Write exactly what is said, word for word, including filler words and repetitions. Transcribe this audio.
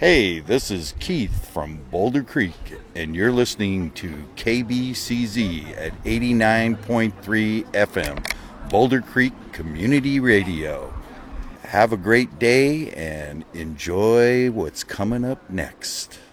Hey, this is Keith from Boulder Creek, and you're listening to K B C Z at eighty-nine point three F M, Boulder Creek Community Radio. Have a great day and enjoy what's coming up next.